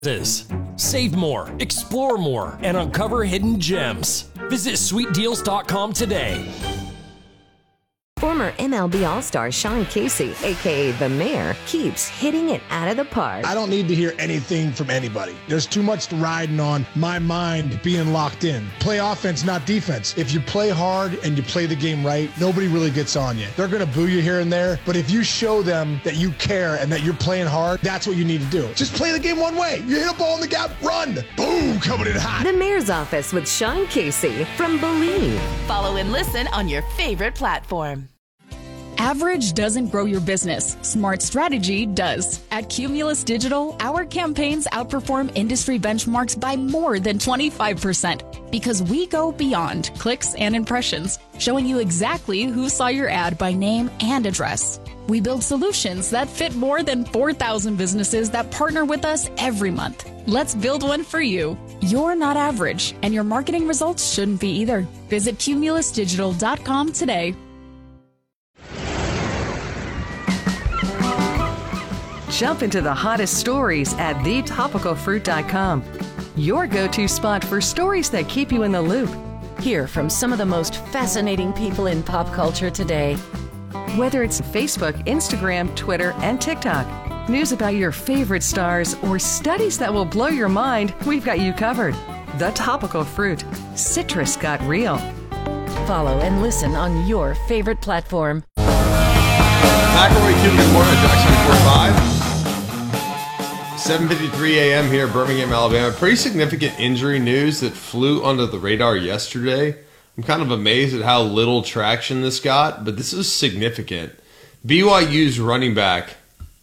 Save more, explore more, and uncover hidden gems. Visit sweetdeals.com today. Former MLB All-Star Sean Casey, a.k.a. The Mayor, keeps hitting it out of the park. I don't need to hear anything from anybody. There's too much riding on my mind being locked in. Play offense, not defense. If you play hard and you play the game right, nobody really gets on you. They're going to boo you here and there, but if you show them that you care and that you're playing hard, that's what you need to do. Just play the game one way. You hit a ball in the gap, run. Boom, coming in hot. The Mayor's Office with Sean Casey from Believe. Follow and listen on your favorite platform. Average doesn't grow your business. Smart strategy does. At Cumulus Digital, our campaigns outperform industry benchmarks by more than 25% because we go beyond clicks and impressions, showing you exactly who saw your ad by name and address. We build solutions that fit more than 4,000 businesses that partner with us every month. Let's build one for you. You're not average, and your marketing results shouldn't be either. Visit cumulusdigital.com today. Jump into the hottest stories at thetopicalfruit.com. Your go-to spot for stories that keep you in the loop. Hear from some of the most fascinating people in pop culture today. Whether it's Facebook, Instagram, Twitter, and TikTok, news about your favorite stars, or studies that will blow your mind, we've got you covered. The Topical Fruit. Citrus got real. Follow and listen on your favorite platform. McElroy 2, good morning, Jackson 45. 7:53 a.m. here, Birmingham, Alabama. Pretty significant injury news that flew under the radar yesterday. I'm kind of amazed at how little traction this got, but this is significant. BYU's running back,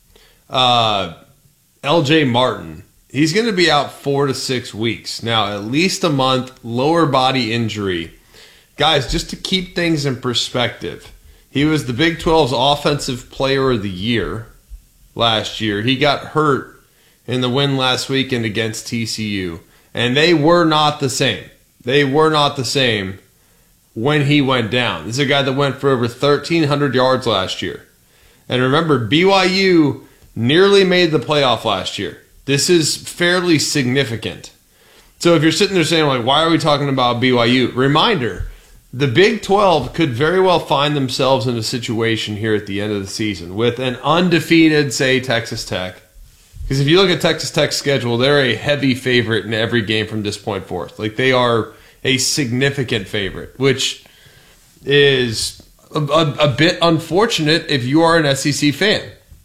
L.J. Martin, he's going to be out 4 to 6 weeks. Now, at least a month, lower body injury. Guys, just to keep things in perspective, he was the Big 12's Offensive Player of the Year last year. He got hurt in the win last weekend against TCU, and they were not the same. They were not the same when he went down. This is a guy that went for over 1,300 yards last year. And remember, BYU nearly made the playoff last year. This is fairly significant. So if you're sitting there saying, like, why are we talking about BYU? Reminder, the Big 12 could very well find themselves in a situation here at the end of the season with an undefeated, say, Texas Tech. Because if you look at Texas Tech's schedule, they're a heavy favorite in every game from this point forth. Like, they are a significant favorite, which is a bit unfortunate if you are an SEC fan.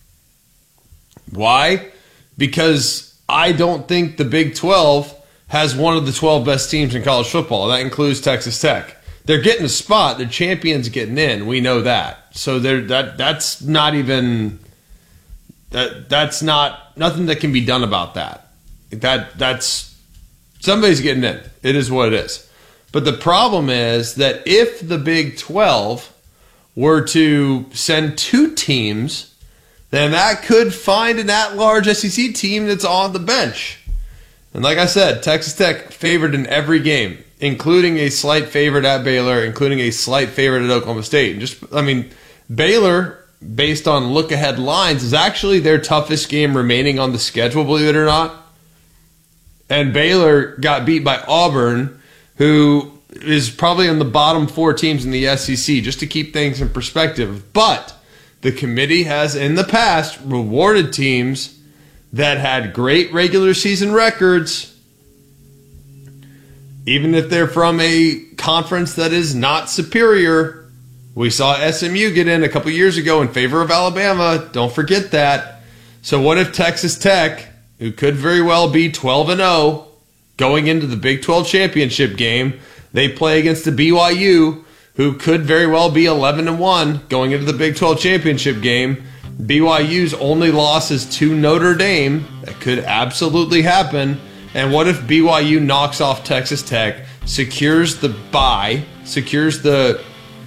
Why? Because I don't think the Big 12 has one of the 12 best teams in college football. That includes Texas Tech. They're getting a spot. They're champions getting in. We know that. So that's not even... That's not nothing that can be done about that. That's somebody's getting in. It is what it is. But the problem is that if the Big 12 were to send 2 teams, then that could find an at-large SEC team that's on the bench. And like I said, Texas Tech favored in every game, including a slight favorite at Baylor, including a slight favorite at Oklahoma State. Baylor, based on look-ahead lines, is actually their toughest game remaining on the schedule, believe it or not. And Baylor got beat by Auburn, who is probably in the bottom 4 teams in the SEC, just to keep things in perspective. But the committee has, in the past, rewarded teams that had great regular season records, even if they're from a conference that is not superior. We saw SMU get in a couple years ago in favor of Alabama. Don't forget that. So what if Texas Tech, who could very well be 12-0 going into the Big 12 championship game, they play against the BYU, who could very well be 11-1 going into the Big 12 championship game. BYU's only loss is to Notre Dame. That could absolutely happen. And what if BYU knocks off Texas Tech, secures the bye, secures the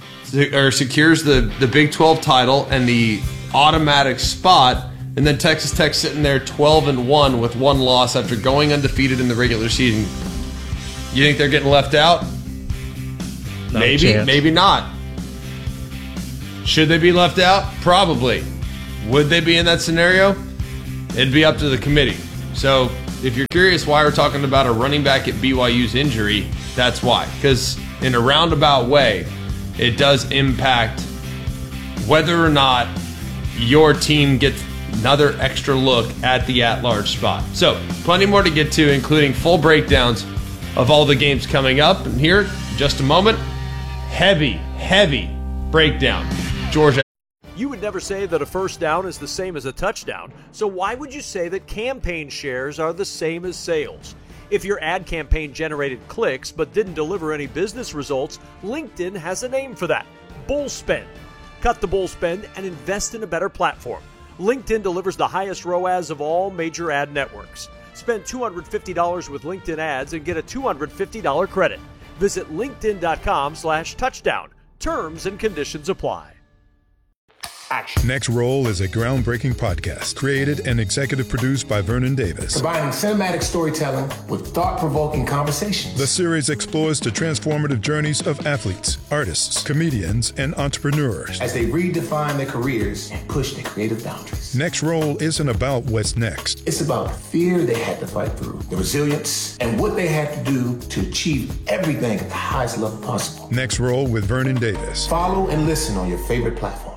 Big 12 title and the automatic spot, and then Texas Tech sitting there 12-1 with 1 loss after going undefeated in the regular season? You think they're getting left out? Maybe, maybe not. Should they be left out? Probably. Would they be in that scenario? It'd be up to the committee. So if you're curious why we're talking about a running back at BYU's injury, that's why. Because in a roundabout way, it does impact whether or not your team gets another extra look at the at-large spot. So, plenty more to get to, including full breakdowns of all the games coming up. And here, in just a moment, heavy breakdown. Georgia. You would never say that a first down is the same as a touchdown, so why would you say that campaign shares are the same as sales? If your ad campaign generated clicks but didn't deliver any business results, LinkedIn has a name for that: bull spend. Cut the bull spend and invest in a better platform. LinkedIn delivers the highest ROAS of all major ad networks. Spend $250 with LinkedIn ads and get a $250 credit. Visit linkedin.com/touchdown. Terms and conditions apply. Action. Next Roll is a groundbreaking podcast created and executive produced by Vernon Davis. Combining cinematic storytelling with thought-provoking conversations. The series explores the transformative journeys of athletes, artists, comedians, and entrepreneurs as they redefine their careers and push their creative boundaries. Next Roll isn't about what's next. It's about the fear they had to fight through, the resilience, and what they had to do to achieve everything at the highest level possible. Next Roll with Vernon Davis. Follow and listen on your favorite platform.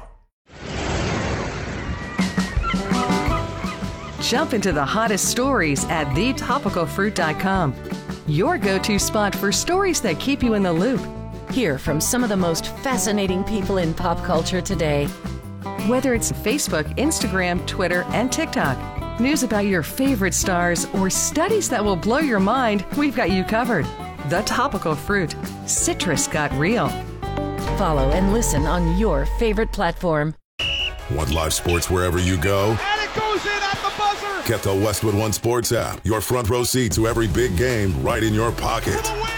Jump into the hottest stories at thetopicalfruit.com. Your go-to spot for stories that keep you in the loop. Hear from some of the most fascinating people in pop culture today. Whether it's Facebook, Instagram, Twitter, and TikTok, news about your favorite stars, or studies that will blow your mind, we've got you covered. The Topical Fruit. Citrus got real. Follow and listen on your favorite platform. Want live sports wherever you go? And it goes in at the buzzer! Get the Westwood One Sports app. Your front row seat to every big game right in your pocket. For the win!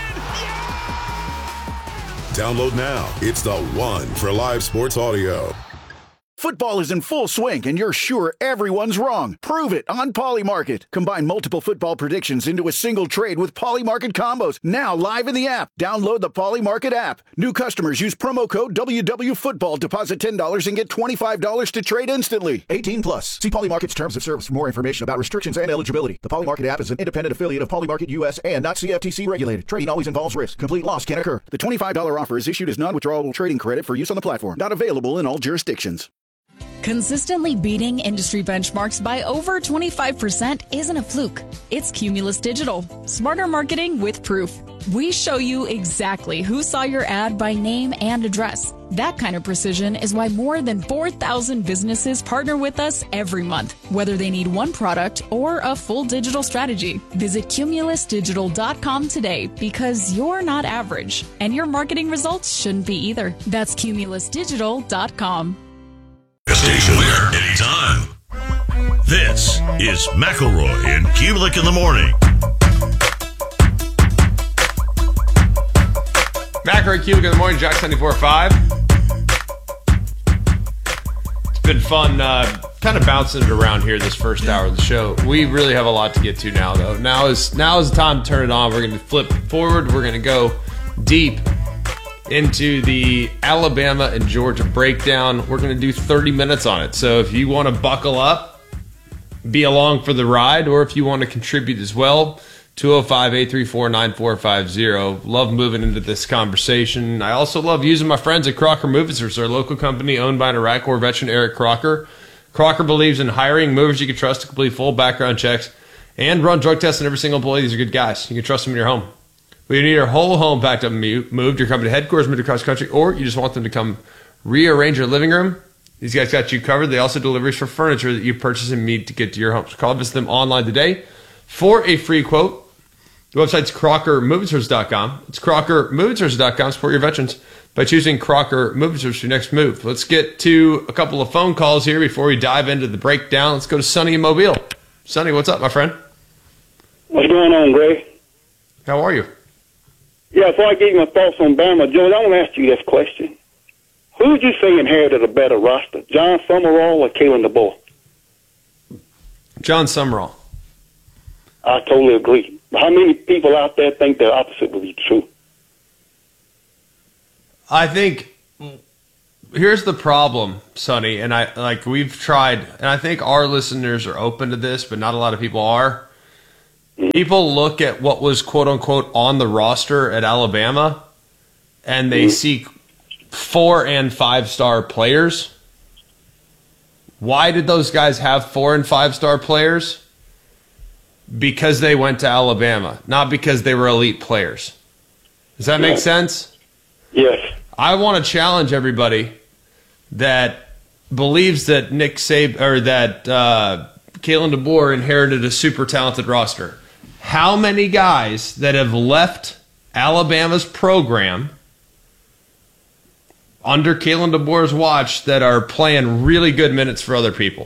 Yeah! Download now. It's the one for live sports audio. Football is in full swing, and you're sure everyone's wrong. Prove it on Polymarket. Combine multiple football predictions into a single trade with Polymarket combos. Now live in the app. Download the Polymarket app. New customers use promo code WWFootball. Deposit $10 and get $25 to trade instantly. 18 plus. See Polymarket's terms of service for more information about restrictions and eligibility. The Polymarket app is an independent affiliate of Polymarket US and not CFTC regulated. Trading always involves risk. Complete loss can occur. The $25 offer is issued as non-withdrawable trading credit for use on the platform. Not available in all jurisdictions. Consistently beating industry benchmarks by over 25% isn't a fluke. It's Cumulus Digital. Smarter marketing with proof. We show you exactly who saw your ad by name and address. That kind of precision is why more than 4,000 businesses partner with us every month, whether they need one product or a full digital strategy. Visit cumulusdigital.com today because you're not average, and your marketing results shouldn't be either. That's cumulusdigital.com. Station where anytime. This is McElroy and Kubelik in the morning. McElroy, Kubelik in the morning, Jack 94.5. It's been fun kind of bouncing it around here this first hour of the show. We really have a lot to get to now, though. Now is the time to turn it on. We're going to flip forward. We're going to go deep into the Alabama and Georgia breakdown. We're going to do 30 minutes on it. So if you want to buckle up, be along for the ride, or if you want to contribute as well, 205-834-9450. Love moving into this conversation. I also love using my friends at Crocker Movers, our local company owned by an Iraq War veteran, Eric Crocker. Crocker believes in hiring movers you can trust to complete full background checks and run drug tests on every single employee. These are good guys. You can trust them in your home. Whether you need your whole home packed up and moved, your company headquarters moved across the country, or you just want them to come rearrange your living room, these guys got you covered. They also deliver for furniture that you purchase and need to get to your home. So call, visit them online today for a free quote. The website's CrockerMovingService.com. It's CrockerMovingService.com. Support your veterans by choosing Crocker Moving Service for your next move. Let's get to a couple of phone calls here before we dive into the breakdown. Let's go to Sonny in Mobile. Sonny, what's up, my friend? What's going on, Gray? How are you? Yeah, before I give you my thoughts on Bama, George, I want to ask you this question. Who would you say inherited a better roster, John Summerall or Kalen DeBoer? John Summerall. I totally agree. How many people out there think the opposite would be true? I think here's the problem, Sonny, and we've tried, and I think our listeners are open to this, but not a lot of people are. people look at what was quote-unquote on the roster at Alabama, and they see 4- and 5-star players. Why did those guys have 4- and 5-star players? Because they went to Alabama, not because they were elite players. Does that make sense? Yes. I want to challenge everybody that believes that Nick Saban or that Kalen DeBoer inherited a super talented roster. How many guys that have left Alabama's program under Kalen DeBoer's watch that are playing really good minutes for other people?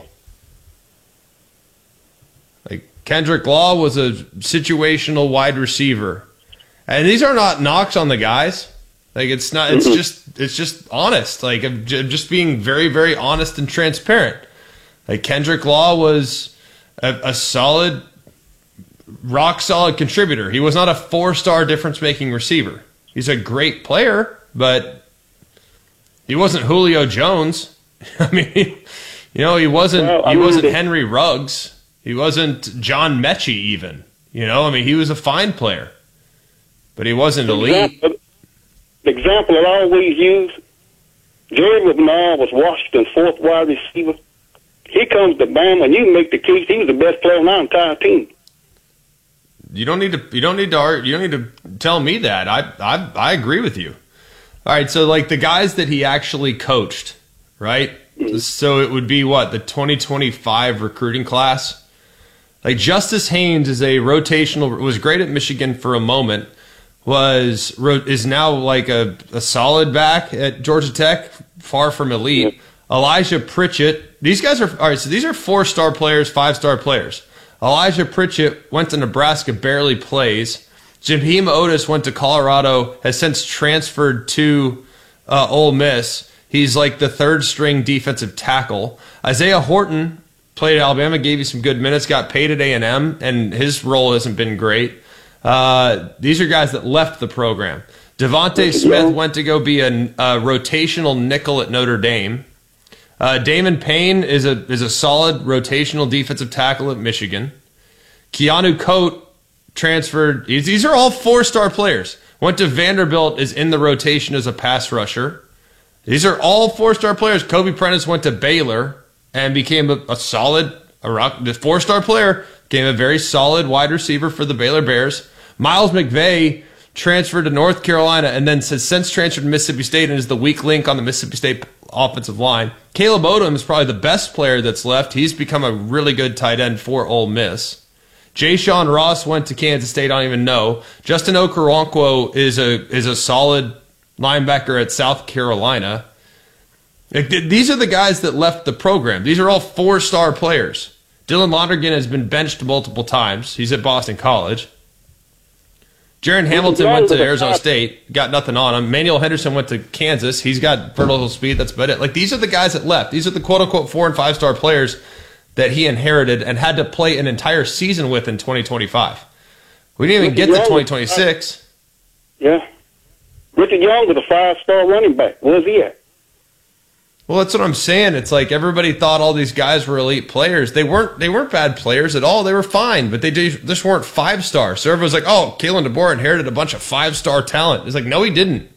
Like Kendrick Law was a situational wide receiver. And these are not knocks on the guys. Like it's not. It's just honest. Like I'm just being very, very honest and transparent. Like Kendrick Law was a solid, rock solid contributor. He was not a 4-star difference making receiver. He's a great player, but he wasn't Julio Jones. I mean, he wasn't. He wasn't Henry Ruggs. He wasn't John Mechie even. I mean, he was a fine player, but he wasn't elite. The example that I always use, Jerry McNair was Washington's 4th wide receiver. He comes to Bama, and you make the case he was the best player on our entire team. You don't need to tell me that. I agree with you. All right, so like the guys that he actually coached, right? So it would be what, the 2025 recruiting class? Like Justice Haynes is a rotational, was great at Michigan for a moment. Is now like a solid back at Georgia Tech, far from elite. Yep. Elijah Pritchett, these guys are all right. So these are 4-star players, 5-star players. Elijah Pritchett went to Nebraska, barely plays. Jaheim Otis went to Colorado, has since transferred to Ole Miss. He's like the 3rd-string defensive tackle. Isaiah Horton played at Alabama, gave you some good minutes, got paid at A&M, and his role hasn't been great. These are guys that left the program. Devontae Smith went to go be a rotational nickel at Notre Dame. Damon Payne is a solid rotational defensive tackle at Michigan. Keanu Coate transferred. These are all 4-star players. Went to Vanderbilt, is in the rotation as a pass rusher. These are all 4-star players. Kobe Prentice went to Baylor and became a solid, the 4-star player, became a very solid wide receiver for the Baylor Bears. Miles McVay transferred to North Carolina and then since transferred to Mississippi State and is the weak link on the Mississippi State offensive line. Caleb Odom is probably the best player that's left. He's become a really good tight end for Ole Miss. Jay-Sean Ross went to Kansas State. I don't even know. Justin Okoronkwo is a solid linebacker at South Carolina. These are the guys that left the program. These are all 4-star players. Dylan Lonergan has been benched multiple times. He's at Boston College. Jaron Hamilton went to Arizona State, got nothing on him. Manuel Henderson went to Kansas. He's got vertical speed. That's about it. Like these are the guys that left. These are the quote-unquote 4- and 5-star players that he inherited and had to play an entire season with in 2025. We didn't even get to 2026. Yeah. Richard Young was a 5-star running back. Where's he at? Well, that's what I'm saying. It's like everybody thought all these guys were elite players. They weren't bad players at all. They were fine, but they just weren't 5-star. So everyone's like, oh, Kalen DeBoer inherited a bunch of 5-star talent. It's like, no, he didn't.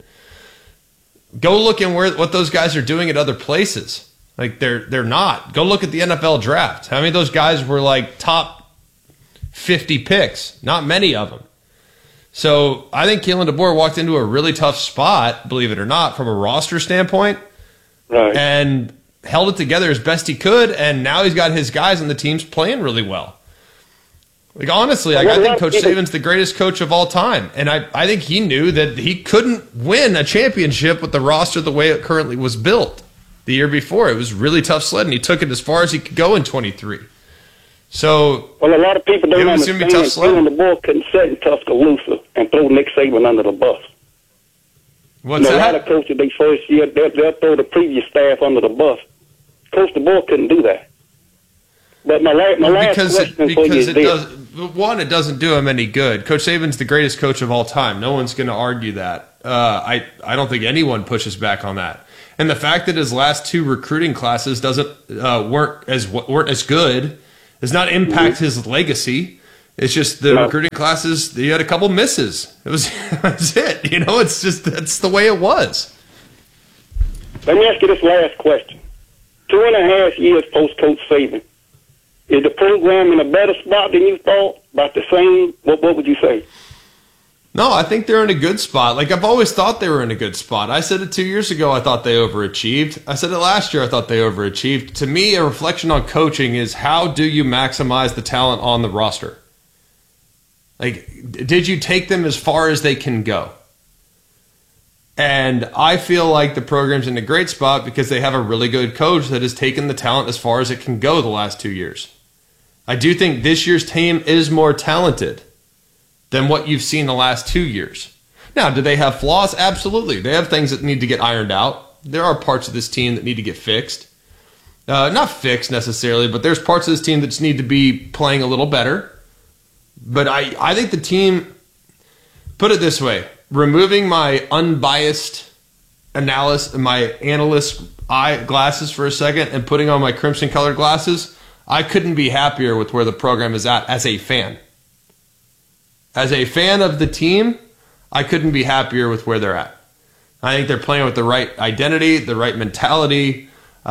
Go look at what those guys are doing at other places. Like they're not. Go look at the NFL draft. How many of those guys were like top 50 picks? Not many of them. So I think Kalen DeBoer walked into a really tough spot, believe it or not, from a roster standpoint. Right. And held it together as best he could, and now he's got his guys on the teams playing really well. Like honestly, I think Coach Saban's the greatest coach of all time, and I think he knew that he couldn't win a championship with the roster the way it currently was built. The year before, it was really tough sled, and he took it as far as he could go in 23. So, well, a lot of people don't understand that Kalen DeBoer couldn't sit in Tuscaloosa and throw Nick Saban under the bus. What's that? A lot of coaches, they first year, they'll throw the previous staff under the bus. Coach DeBoer couldn't do that. But my last question for you is this. It doesn't do him any good. Coach Saban's the greatest coach of all time. No one's going to argue that. I don't think anyone pushes back on that. And the fact that his last 2 recruiting classes weren't as good does not impact his legacy. It's just the recruiting classes, you had a couple misses. That's it. You know, it's just, that's the way it was. Let me ask you this last question. 2.5 years post-Coach Saban. Is the program in a better spot than you thought? About the same? What would you say? No, I think they're in a good spot. Like, I've always thought they were in a good spot. I said it 2 years ago, I thought they overachieved. I said it last year, I thought they overachieved. To me, a reflection on coaching is how do you maximize the talent on the roster? Like, did you take them as far as they can go? And I feel like the program's in a great spot because they have a really good coach that has taken the talent as far as it can go the last 2 years. I do think this year's team is more talented than what you've seen the last 2 years. Now, do they have flaws? Absolutely. They have things that need to get ironed out. There are parts of this team that need to get fixed. Not fixed necessarily, but there's parts of this team that just need to be playing a little better. But I think the team, put it this way, removing my unbiased analysis, my analyst eye glasses for a second and putting on my crimson colored glasses, I couldn't be happier with where the program is at as a fan. As a fan of the team, I couldn't be happier with where they're at. I think they're playing with the right identity, the right mentality.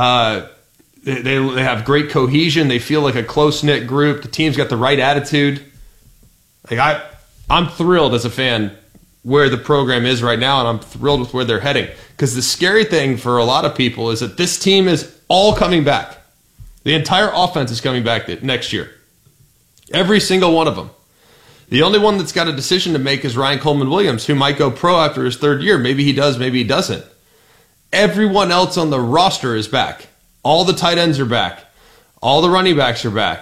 They have great cohesion. They feel like a close-knit group. The team's got the right attitude. Like I'm thrilled as a fan where the program is right now, and I'm thrilled with where they're heading. Because the scary thing for a lot of people is that this team is all coming back. The entire offense is coming back next year. Every single one of them. The only one that's got a decision to make is Ryan Coleman-Williams, who might go pro after his third year. Maybe he does, maybe he doesn't. Everyone else on the roster is back. All the tight ends are back. All the running backs are back.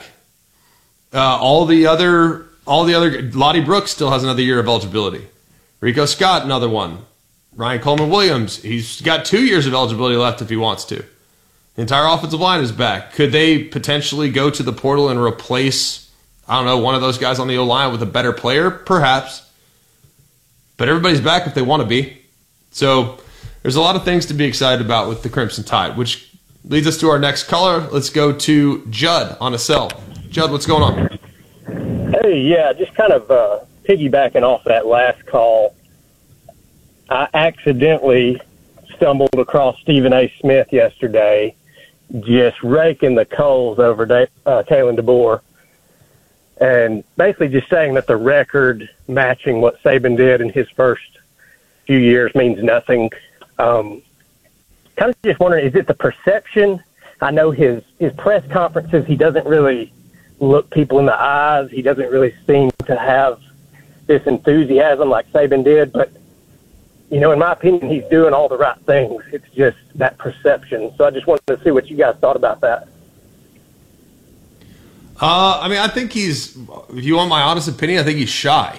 All the other, Lottie Brooks still has another year of eligibility. Rico Scott, another one. Ryan Coleman-Williams, he's got 2 years of eligibility left if he wants to. The entire offensive line is back. Could they potentially go to the portal and replace, I don't know, one of those guys on the O-line with a better player? Perhaps. But everybody's back if they want to be. So there's a lot of things to be excited about with the Crimson Tide, which leads us to our next caller. Let's go to Judd on a cell. Judd, what's going on? Hey, yeah, just kind of piggybacking off that last call. I accidentally stumbled across Stephen A. Smith yesterday, just raking the coals over Kalen DeBoer, and basically just saying that the record matching what Saban did in his first few years means nothing. Kind of just wondering, is it the perception? I know his press conferences, he doesn't really look people in the eyes. He doesn't really seem to have this enthusiasm like Saban did, but you know, in my opinion, he's doing all the right things. It's just that perception. So I just wanted to see what you guys thought about that. I mean, I think he's, if you want my honest opinion, I think he's shy.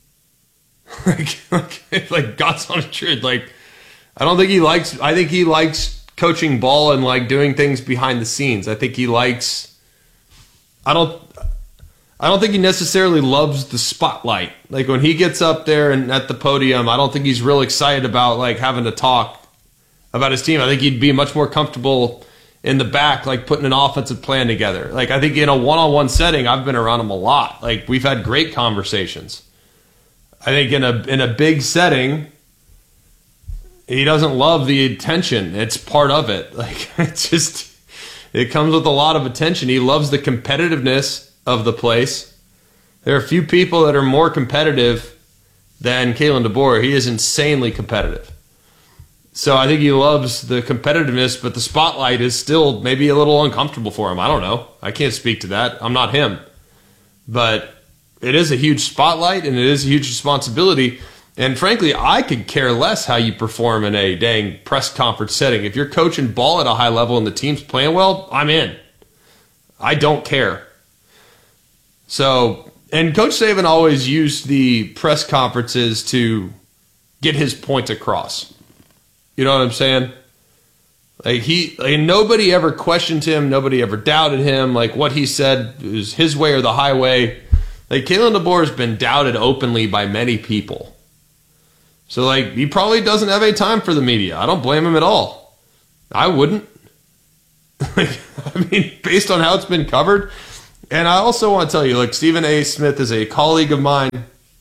like God's honest truth. Like, I think he likes coaching ball and like doing things behind the scenes. I think he likes, I don't think he necessarily loves the spotlight. Like when he gets up there and at the podium, I don't think he's real excited about like having to talk about his team. I think he'd be much more comfortable in the back, like putting an offensive plan together. Like I think in a one-on-one setting, I've been around him a lot. Like we've had great conversations. I think in a big setting, he doesn't love the attention. It's part of it. Like it comes with a lot of attention. He loves the competitiveness of the place. There are a few people that are more competitive than Kalen DeBoer. He is insanely competitive. So I think he loves the competitiveness, but the spotlight is still maybe a little uncomfortable for him. I don't know. I can't speak to that. I'm not him. But it is a huge spotlight and it is a huge responsibility. And frankly, I could care less how you perform in a dang press conference setting. If you're coaching ball at a high level and the team's playing well, I'm in. I don't care. So, and Coach Saban always used the press conferences to get his point across. You know what I'm saying? Like nobody ever questioned him. Nobody ever doubted him. Like what he said was his way or the highway. Like Kalen DeBoer has been doubted openly by many people. So like he probably doesn't have any time for the media. I don't blame him at all. I wouldn't. I mean, based on how it's been covered, And I also want to tell you, like, Stephen A. Smith is a colleague of mine.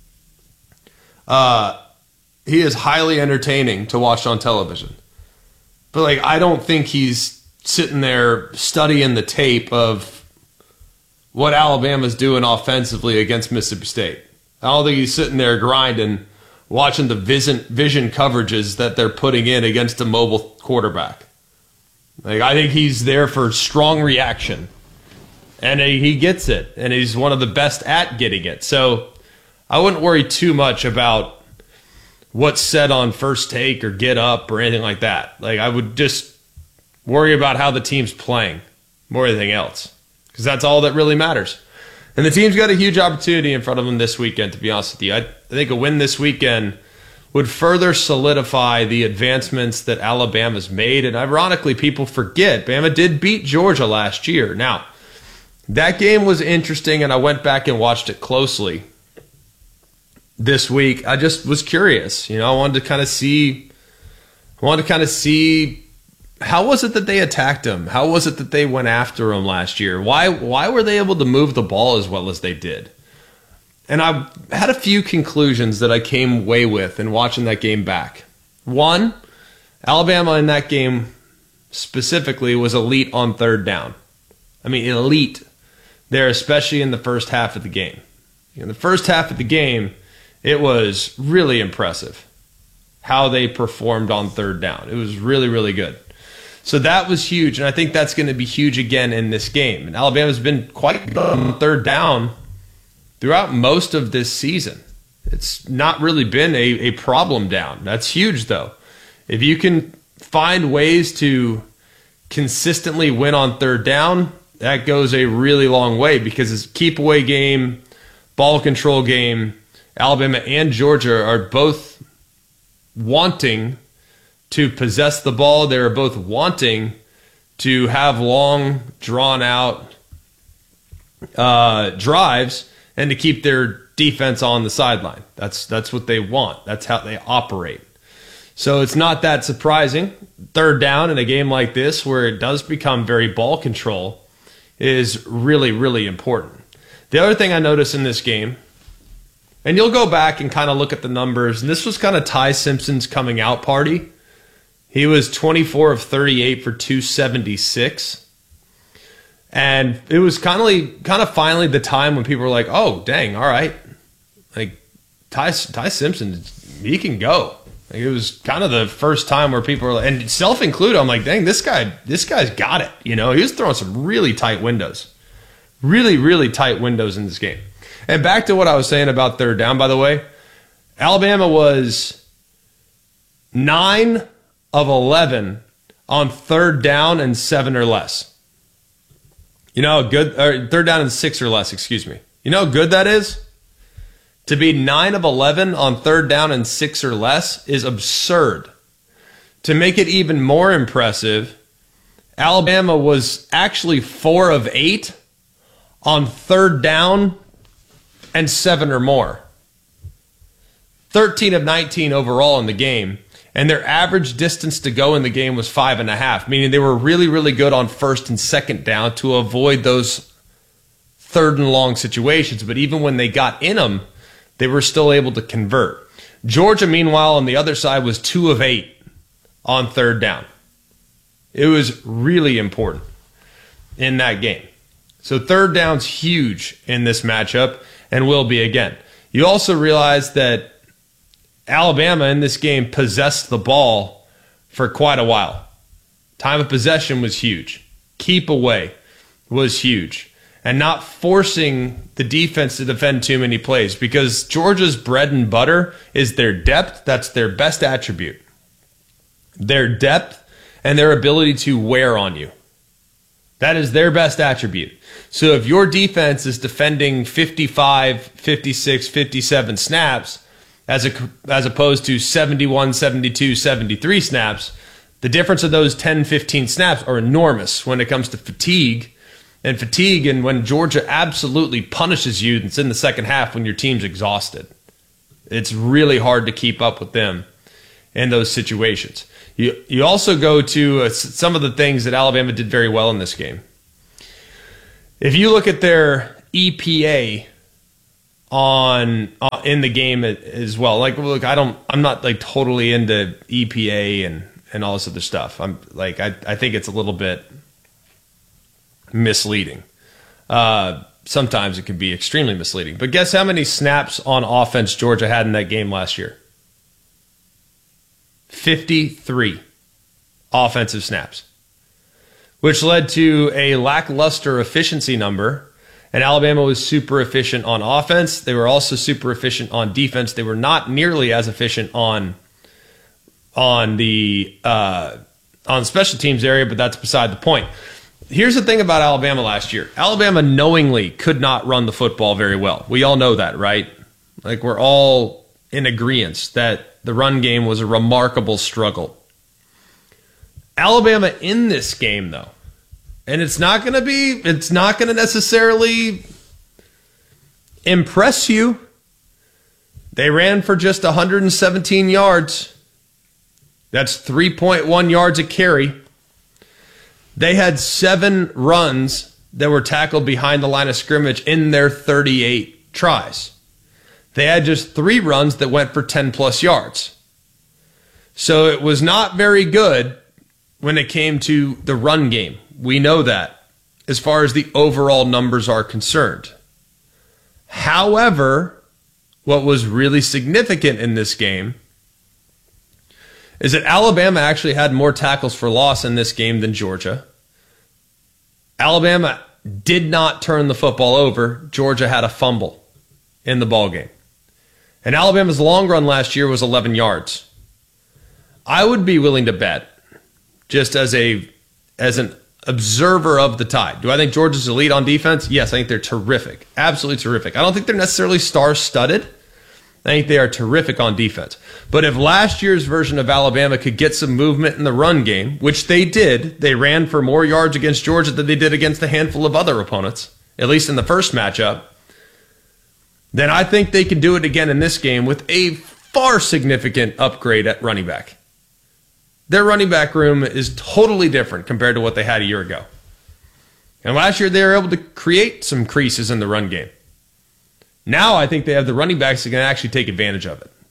He is highly entertaining to watch on television. But, like, I don't think he's sitting there studying the tape of what Alabama's doing offensively against Mississippi State. I don't think he's sitting there grinding, watching the vision coverages that they're putting in against a mobile quarterback. Like, I think he's there for strong reaction. And he gets it. And he's one of the best at getting it. So I wouldn't worry too much about what's said on First Take or Get Up or anything like that. Like, I would just worry about how the team's playing more than anything else. Because that's all that really matters. And the team's got a huge opportunity in front of them this weekend, to be honest with you. I think a win this weekend would further solidify the advancements that Alabama's made. And ironically, people forget, Bama did beat Georgia last year. Now, that game was interesting, and I went back and watched it closely this week. I just was curious. You know, I wanted to kind of see how was it that they attacked him? How was it that they went after him last year? Why were they able to move the ball as well as they did? And I had a few conclusions that I came away with in watching that game back. One, Alabama in that game specifically was elite on third down. I mean, elite there, especially in the first half of the game. In the first half of the game, it was really impressive how they performed on third down. It was really, really good. So that was huge, and I think that's going to be huge again in this game. And Alabama's been quite good on third down throughout most of this season. It's not really been a problem down. That's huge, though. If you can find ways to consistently win on third down, that goes a really long way, because it's keep away game, ball control game. Alabama and Georgia are both wanting to possess the ball. They're both wanting to have long, drawn-out drives and to keep their defense on the sideline. That's what they want. That's how they operate. So it's not that surprising. Third down in a game like this, where it does become very ball control, is really, really important. The other thing I noticed in this game, and you'll go back and kind of look at the numbers, and this was kind of Ty Simpson's coming out party. He was 24 of 38 for 276. And it was kind of finally the time when people were like, oh, dang, all right. Like, Ty Simpson, he can go. Like, it was kind of the first time where people were like, and self-included, I'm like, dang, this guy's got it. You know, he was throwing some really tight windows. Really, really tight windows in this game. And back to what I was saying about third down, by the way, Alabama was 9 of 11 on third down and 7 or less. You know how good, or third down and 6 or less, excuse me. You know how good that is? To be 9 of 11 on third down and 6 or less is absurd. To make it even more impressive, Alabama was actually 4 of 8 on third down and 7 or more. 13 of 19 overall in the game. And their average distance to go in the game was 5.5, meaning they were really, really good on first and second down to avoid those third and long situations. But even when they got in them, they were still able to convert. Georgia, meanwhile, on the other side was 2 of 8 on third down. It was really important in that game. So third down's huge in this matchup and will be again. You also realize that Alabama in this game possessed the ball for quite a while. Time of possession was huge. Keep away was huge. And not forcing the defense to defend too many plays, because Georgia's bread and butter is their depth. That's their best attribute. Their depth and their ability to wear on you. That is their best attribute. So if your defense is defending 55, 56, 57 snaps, as opposed to 71, 72, 73 snaps, the difference of those 10, 15 snaps are enormous when it comes to fatigue. And when Georgia absolutely punishes you, it's in the second half when your team's exhausted. It's really hard to keep up with them in those situations. You also go to some of the things that Alabama did very well in this game. If you look at their EPA in the game as well, like, look, I'm not like totally into EPA and all this other stuff. I'm like, I think it's a little bit misleading. Sometimes it can be extremely misleading. But guess how many snaps on offense Georgia had in that game last year? 53 offensive snaps, which led to a lackluster efficiency number. And Alabama was super efficient on offense. They were also super efficient on defense. They were not nearly as efficient on the special teams area, but that's beside the point. Here's the thing about Alabama last year. Alabama knowingly could not run the football very well. We all know that, right? Like, we're all in agreement that the run game was a remarkable struggle. Alabama in this game, though, and it's not going to necessarily impress you. They ran for just 117 yards. That's 3.1 yards a carry. They had 7 runs that were tackled behind the line of scrimmage in their 38 tries. They had just 3 runs that went for 10-plus yards. So it was not very good when it came to the run game. We know that as far as the overall numbers are concerned. However, what was really significant in this game is that Alabama actually had more tackles for loss in this game than Georgia. Alabama did not turn the football over. Georgia had a fumble in the ballgame. And Alabama's long run last year was 11 yards. I would be willing to bet, just as an observer of the Tide. Do I think Georgia's elite on defense? Yes, I think they're terrific. Absolutely terrific. I don't think they're necessarily star-studded. I think they are terrific on defense. But if last year's version of Alabama could get some movement in the run game, which they did, they ran for more yards against Georgia than they did against a handful of other opponents, at least in the first matchup, then I think they can do it again in this game with a far significant upgrade at running back. Their running back room is totally different compared to what they had a year ago. And last year they were able to create some creases in the run game. Now I think they have the running backs that can actually take advantage of it.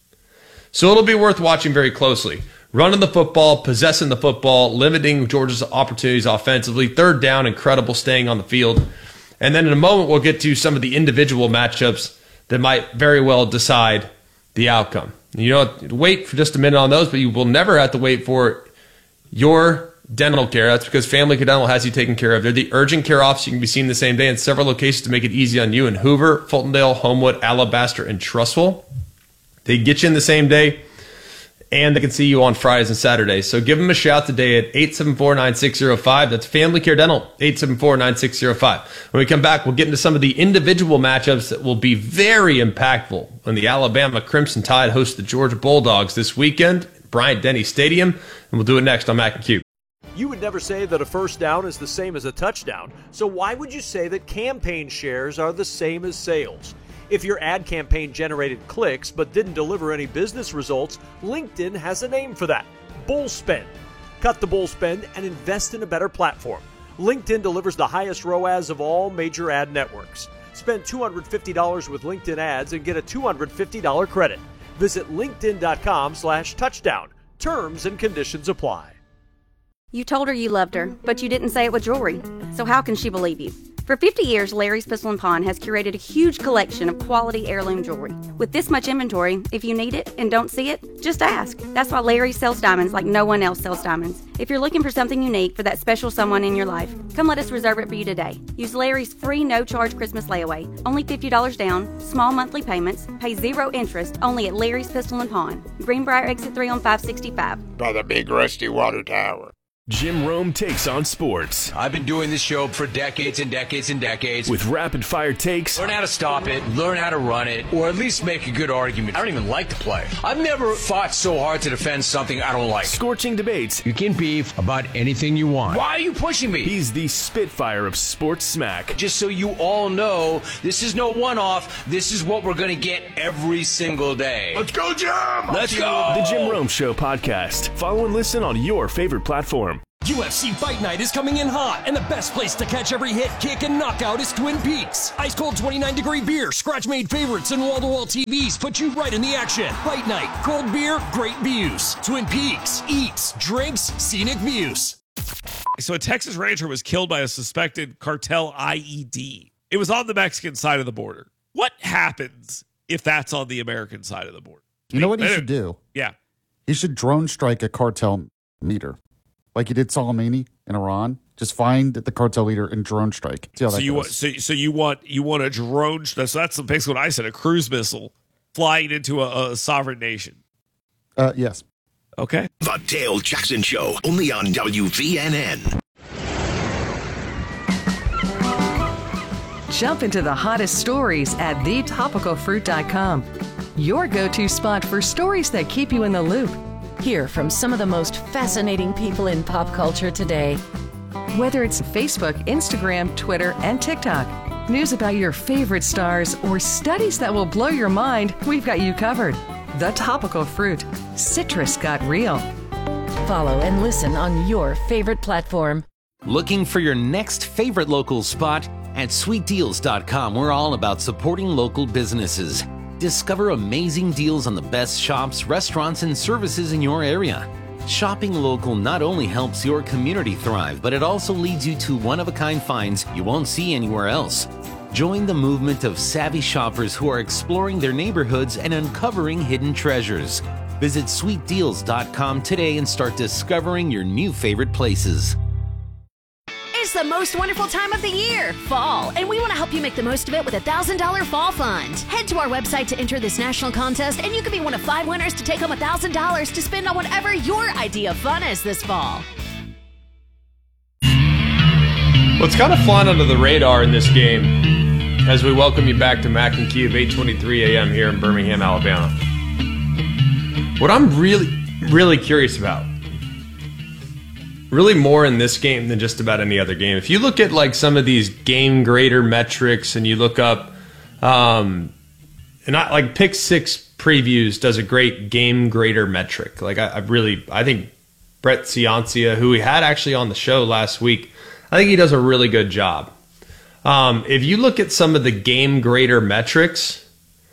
So it'll be worth watching very closely. Running the football, possessing the football, limiting Georgia's opportunities offensively, third down, incredible staying on the field. And then in a moment we'll get to some of the individual matchups that might very well decide the outcome. You don't have to wait for just a minute on those, but you will never have to wait for your dental care. That's because Family Care Dental has you taken care of. They're the urgent care office. You can be seen the same day in several locations to make it easy on you in Hoover, Fultondale, Homewood, Alabaster, and Trussville. They get you in the same day, and they can see you on Fridays and Saturdays. So give them a shout today at 874-9605. That's Family Care Dental, 874-9605. When we come back, we'll get into some of the individual matchups that will be very impactful when the Alabama Crimson Tide hosts the Georgia Bulldogs this weekend at Bryant-Denny Stadium, and we'll do it next on Mac and Q. You would never say that a first down is the same as a touchdown, so why would you say that campaign shares are the same as sales? If your ad campaign generated clicks but didn't deliver any business results, LinkedIn has a name for that: bull spend. Cut the bull spend and invest in a better platform. LinkedIn delivers the highest ROAS of all major ad networks. Spend $250 with LinkedIn ads and get a $250 credit. Visit linkedin.com/touchdown. Terms and conditions apply. You told her you loved her, but you didn't say it with jewelry. So how can she believe you? For 50 years, Larry's Pistol & Pawn has curated a huge collection of quality heirloom jewelry. With this much inventory, if you need it and don't see it, just ask. That's why Larry sells diamonds like no one else sells diamonds. If you're looking for something unique for that special someone in your life, come let us reserve it for you today. Use Larry's free no-charge Christmas layaway. Only $50 down, small monthly payments, pay 0 interest, only at Larry's Pistol & Pawn. Greenbrier Exit 3 on 565. By the big rusty water tower. Jim Rome takes on sports. I've been doing this show for decades and decades and decades. With rapid-fire takes. Learn how to stop it, learn how to run it, or at least make a good argument. I don't even like to play. I've never fought so hard to defend something I don't like. Scorching debates. You can beef about anything you want. Why are you pushing me? He's the Spitfire of sports smack. Just so you all know, this is no one-off. This is what we're going to get every single day. Let's go, Jim! Let's go! The Jim Rome Show podcast. Follow and listen on your favorite platform. platform. UFC Fight Night is coming in hot, and the best place to catch every hit, kick, and knockout is Twin Peaks. Ice cold 29-degree beer, scratch-made favorites, and wall-to-wall TVs put you right in the action. Fight Night, cold beer, great views. Twin Peaks, eats, drinks, scenic views. So a Texas rancher was killed by a suspected cartel IED. It was on the Mexican side of the border. What happens if that's on the American side of the border? You know what he should do? Yeah. He should drone strike a cartel meter. Like he did Soleimani in Iran. Just find the cartel leader and drone strike. See how that goes. So you want a drone? So that's basically what I said. A cruise missile flying into a sovereign nation. Yes. Okay. The Dale Jackson Show, only on WVNN. Jump into the hottest stories at thetopicalfruit.com. Your go-to spot for stories that keep you in the loop. Hear from some of the most fascinating people in pop culture today. Whether it's Facebook, Instagram, Twitter, and TikTok, news about your favorite stars, or studies that will blow your mind, we've got you covered. The Topical Fruit. Citrus got real. Follow and listen on your favorite platform. Looking for your next favorite local spot? At sweetdeals.com, we're all about supporting local businesses. Discover amazing deals on the best shops, restaurants, and services in your area. Shopping local not only helps your community thrive, but it also leads you to one-of-a-kind finds you won't see anywhere else. Join the movement of savvy shoppers who are exploring their neighborhoods and uncovering hidden treasures. Visit sweetdeals.com today and start discovering your new favorite places. It's the most wonderful time of the year, fall, and we want to help you make the most of it with a $1,000 fall fund. Head to our website to enter this national contest, and you could be one of 5 winners to take home $1,000 to spend on whatever your idea of fun is this fall. What's kind of flying under the radar in this game, as we welcome you back to Mac and Cube, 8:23 a.m. here in Birmingham, Alabama. What I'm really curious about, really more in this game than just about any other game. If you look at like some of these game grader metrics and you look up, and like Pick Six Previews does a great game grader metric. Like I think Brett Ciancia, who we had actually on the show last week, I think he does a really good job. If you look at some of the game grader metrics,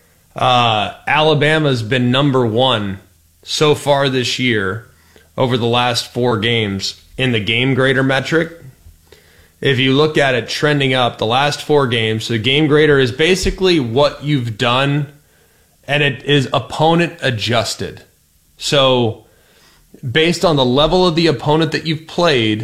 Alabama's been number 1 so far this year over the last 4 games in the game grader metric. If you look at it trending up the last 4 games, so game grader is basically what you've done, and it is opponent adjusted. So based on the level of the opponent that you've played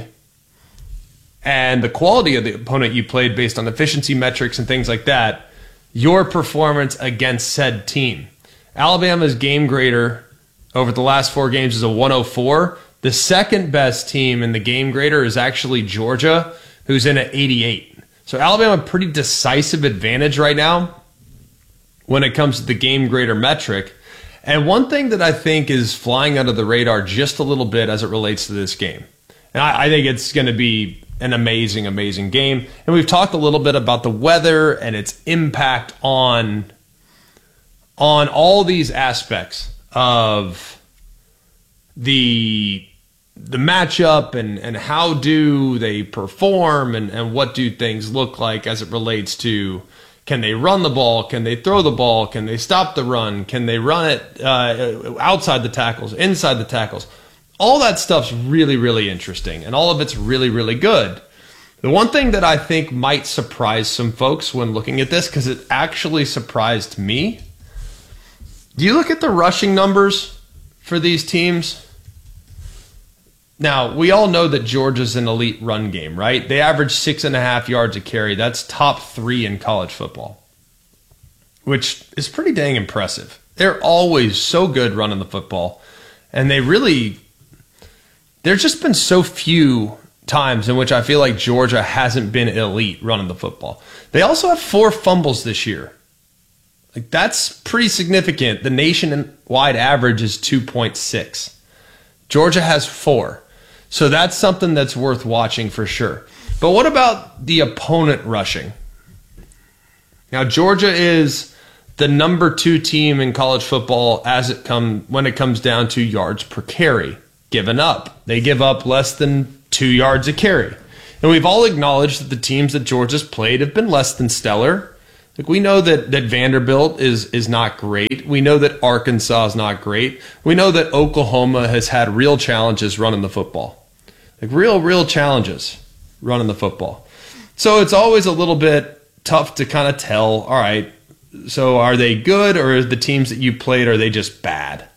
and the quality of the opponent you played based on efficiency metrics and things like that, your performance against said team. Alabama's game grader over the last 4 games is a 104. The second best team in the game grader is actually Georgia, who's in at 88. So Alabama, pretty decisive advantage right now when it comes to the game grader metric. And one thing that I think is flying under the radar just a little bit as it relates to this game, and I think it's going to be an amazing, amazing game. And we've talked a little bit about the weather and its impact on all these aspects of the matchup and how do they perform and what do things look like as it relates to, can they run the ball, can they throw the ball, can they stop the run, can they run it outside the tackles, inside the tackles. All that stuff's really, really interesting, and all of it's really, really good. The one thing that I think might surprise some folks when looking at this, because it actually surprised me, do you look at the rushing numbers for these teams? Now, we all know that Georgia's an elite run game, right? They average 6.5 yards a carry. That's top 3 in college football, which is pretty dang impressive. They're always so good running the football, and there's just been so few times in which I feel like Georgia hasn't been elite running the football. They also have 4 fumbles this year. Like, that's pretty significant. The nationwide average is 2.6. Georgia has 4. So that's something that's worth watching for sure. But what about the opponent rushing? Now, Georgia is the number 2 team in college football when it comes down to yards per carry. given up. They give up less than 2 yards a carry. And we've all acknowledged that the teams that Georgia's played have been less than stellar. Like, we know that Vanderbilt is not great. We know that Arkansas is not great. We know that Oklahoma has had real challenges running the football. Like, real challenges running the football. So it's always a little bit tough to kind of tell, all right, so are they good, or are the teams that you played, are they just bad?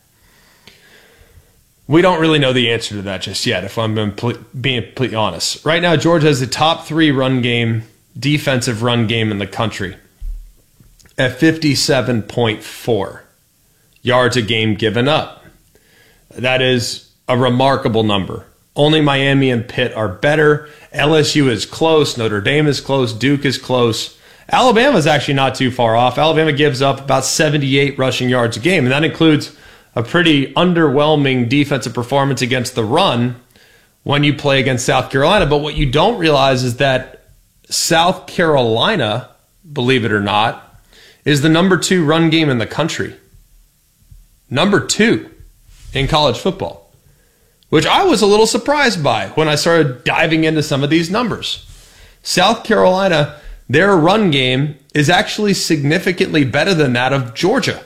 We don't really know the answer to that just yet, if I'm being completely honest. Right now, Georgia has the top 3 defensive run game in the country at 57.4 yards a game given up. That is a remarkable number. Only Miami and Pitt are better. LSU is close. Notre Dame is close. Duke is close. Alabama is actually not too far off. Alabama gives up about 78 rushing yards a game, and that includes a pretty underwhelming defensive performance against the run when you play against South Carolina. But what you don't realize is that South Carolina, believe it or not, is the number 2 run game in the country. Number 2 in college football, which I was a little surprised by when I started diving into some of these numbers. South Carolina, their run game is actually significantly better than that of Georgia.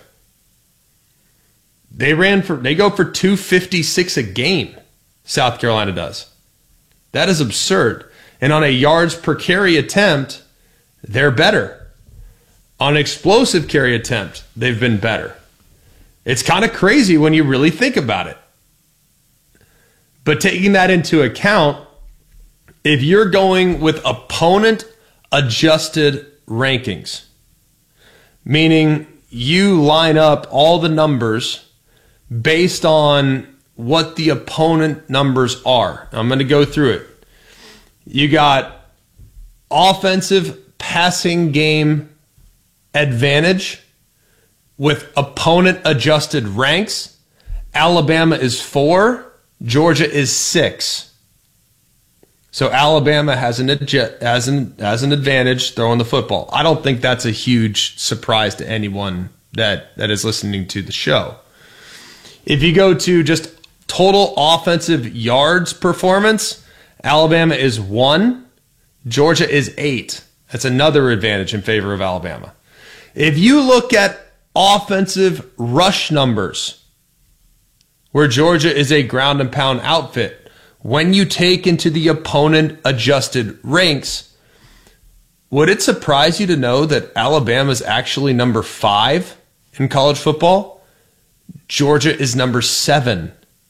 They go for 256 a game. South Carolina does. That is absurd. And on a yards per carry attempt, they're better. On explosive carry attempt, they've been better. It's kind of crazy when you really think about it. But taking that into account, if you're going with opponent adjusted rankings, meaning you line up all the numbers based on what the opponent numbers are. I'm going to go through it. You got offensive passing game advantage with opponent adjusted ranks. Alabama is 4, Georgia is 6. So Alabama has an advantage throwing the football. I don't think that's a huge surprise to anyone that is listening to the show. If you go to just total offensive yards performance, Alabama is 1, Georgia is 8. That's another advantage in favor of Alabama. If you look at offensive rush numbers, where Georgia is a ground and pound outfit, when you take into the opponent adjusted ranks, would it surprise you to know that Alabama is actually number 5 in college football? Georgia is number 7.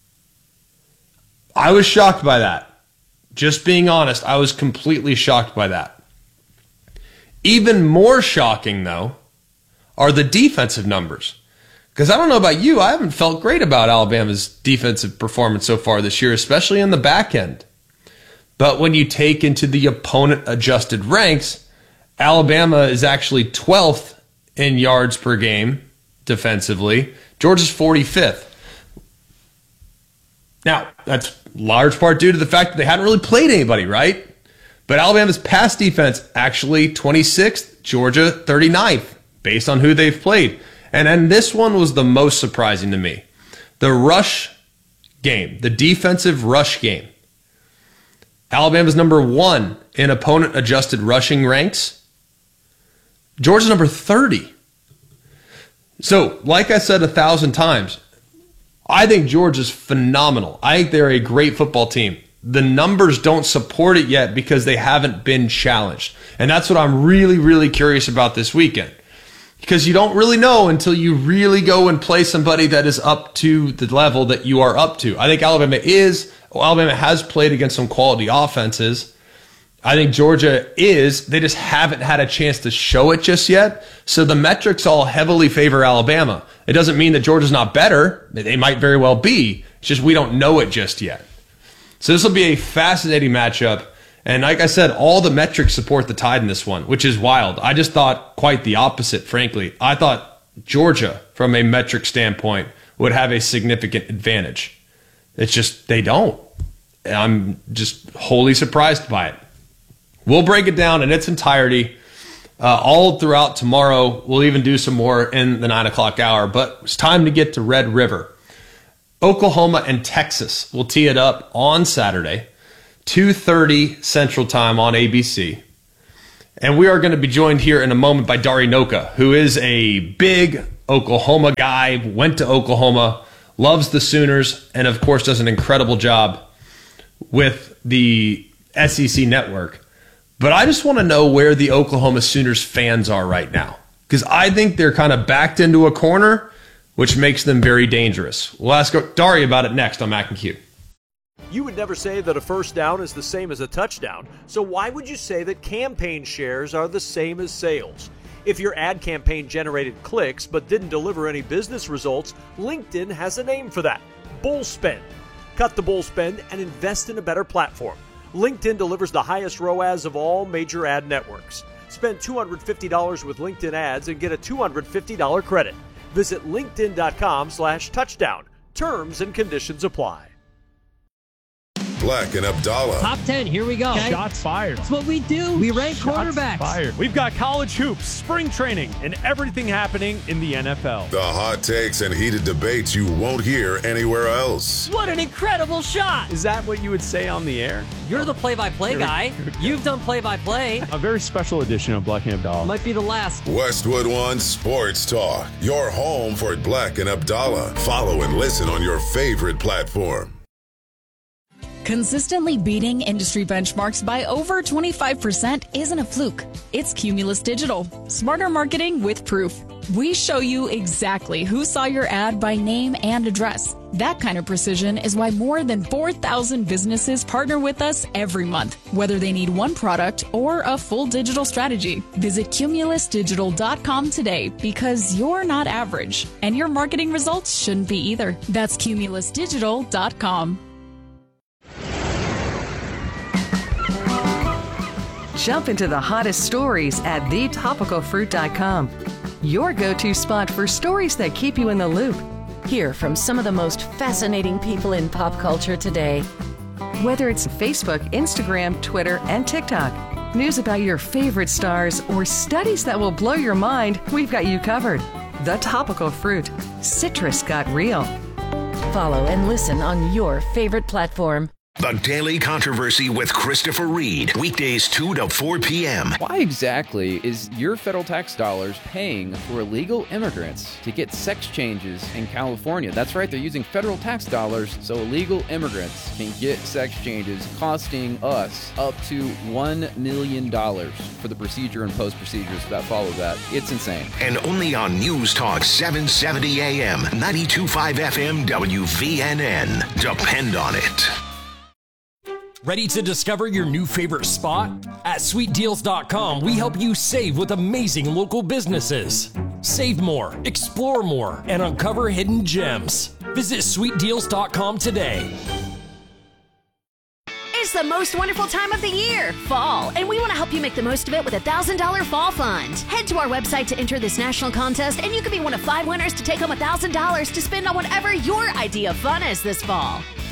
I was shocked by that. Just being honest, I was completely shocked by that. Even more shocking, though, are the defensive numbers. Because I don't know about you, I haven't felt great about Alabama's defensive performance so far this year, especially in the back end. But when you take into the opponent adjusted ranks, Alabama is actually 12th in yards per game defensively. Georgia's 45th. Now, that's large part due to the fact that they hadn't really played anybody, right? But Alabama's pass defense actually 26th, Georgia 39th, based on who they've played. And then this one was the most surprising to me. The rush game, the defensive rush game. Alabama's number 1 in opponent adjusted rushing ranks. Georgia's number 30. So, like I said 1,000 times, I think Georgia's phenomenal. I think they're a great football team. The numbers don't support it yet because they haven't been challenged. And that's what I'm really, really curious about this weekend. Because you don't really know until you really go and play somebody that is up to the level that you are up to. I think Alabama has played against some quality offenses. I think Georgia is. They just haven't had a chance to show it just yet. So the metrics all heavily favor Alabama. It doesn't mean that Georgia's not better. They might very well be. It's just we don't know it just yet. So this will be a fascinating matchup. And like I said, all the metrics support the Tide in this one, which is wild. I just thought quite the opposite, frankly. I thought Georgia, from a metric standpoint, would have a significant advantage. It's just they don't. And I'm just wholly surprised by it. We'll break it down in its entirety all throughout tomorrow. We'll even do some more in the 9 o'clock hour. But it's time to get to Red River. Oklahoma and Texas will tee it up on Saturday, 2:30 Central Time on ABC. And we are going to be joined here in a moment by Dari Nowkhah, who is a big Oklahoma guy, went to Oklahoma, loves the Sooners, and of course does an incredible job with the SEC network. But I just want to know where the Oklahoma Sooners fans are right now, because I think they're kind of backed into a corner, which makes them very dangerous. We'll ask Dari about it next on Mac and Q. You would never say that a first down is the same as a touchdown, so why would you say that campaign shares are the same as sales? If your ad campaign generated clicks but didn't deliver any business results, LinkedIn has a name for that: bull spend. Cut the bull spend and invest in a better platform. LinkedIn delivers the highest ROAS of all major ad networks. Spend $250 with LinkedIn ads and get a $250 credit. Visit linkedin.com/touchdown. Terms and conditions apply. Black and Abdallah. Top 10, here we go. Okay. Shots fired. That's what we do. We rank quarterbacks. Fired. We've got college hoops, spring training, and everything happening in the NFL. The hot takes and heated debates you won't hear anywhere else. What an incredible shot. Is that what you would say on the air? You're the play-by-play guy. You've done play-by-play. A very special edition of Black and Abdallah. Might be the last. Westwood One Sports Talk. Your home for Black and Abdallah. Follow and listen on your favorite platform. Consistently beating industry benchmarks by over 25% isn't a fluke. It's Cumulus Digital. Smarter marketing with proof. We show you exactly who saw your ad by name and address. That kind of precision is why more than 4,000 businesses partner with us every month, whether they need one product or a full digital strategy. Visit cumulusdigital.com today, because you're not average, and your marketing results shouldn't be either. That's cumulusdigital.com. Jump into the hottest stories at thetopicalfruit.com. Your go-to spot for stories that keep you in the loop. Hear from some of the most fascinating people in pop culture today. Whether it's Facebook, Instagram, Twitter, and TikTok, news about your favorite stars, or studies that will blow your mind, we've got you covered. The Topical Fruit. Citrus got real. Follow and listen on your favorite platform. The Daily Controversy with Christopher Reed. Weekdays 2 to 4 p.m. Why exactly is your federal tax dollars paying for illegal immigrants to get sex changes in California? That's right, they're using federal tax dollars so illegal immigrants can get sex changes, costing us up to $1 million for the procedure and post-procedures that follow that. It's insane. And only on News Talk 770 AM, 92.5 FM, WVNN. Depend on it. Ready to discover your new favorite spot? At sweetdeals.com, we help you save with amazing local businesses. Save more, explore more, and uncover hidden gems. Visit sweetdeals.com today. It's the most wonderful time of the year, fall, and we want to help you make the most of it with a $1,000 fall fund. Head to our website to enter this national contest, and you could be one of 5 winners to take home $1,000 to spend on whatever your idea of fun is this fall.